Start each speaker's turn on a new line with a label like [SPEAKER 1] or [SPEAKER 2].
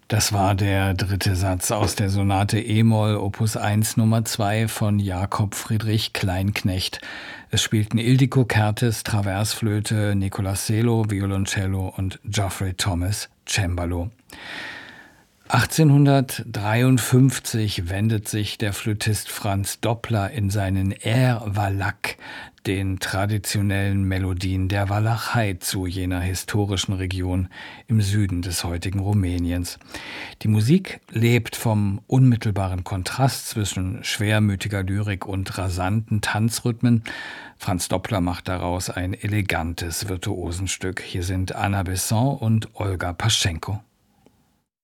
[SPEAKER 1] Das war der dritte Satz aus der Sonate e-Moll Opus 1 Nummer 2 von Jakob Friedrich Kleinknecht. Es spielten Ildiko Kertész Traversflöte, Nicolas Selo Violoncello und Geoffrey Thomas Cembalo. 1853 wendet sich der Flötist Franz Doppler in seinen Air Valaque den traditionellen Melodien der Walachei zu, jener historischen Region im Süden des heutigen Rumäniens. Die Musik lebt vom unmittelbaren Kontrast zwischen schwermütiger Lyrik und rasanten Tanzrhythmen. Franz Doppler macht daraus ein elegantes Virtuosenstück. Hier sind Anna Besson und Olga Paschenko.